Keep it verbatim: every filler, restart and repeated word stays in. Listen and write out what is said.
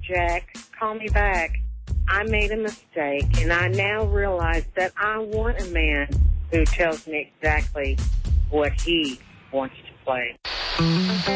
Jack. Call me back. I made a mistake, and I now realize that I want a man who tells me exactly what he wants to play.